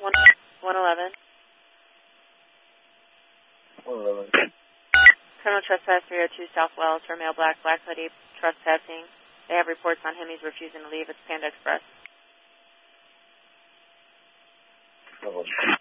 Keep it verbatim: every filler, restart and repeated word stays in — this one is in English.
one eleven. one eleven. Criminal trespass three oh two South Wells for male black, black hoodie, trespassing. They have reports on him. He's refusing to leave. It's Panda Express. Oh.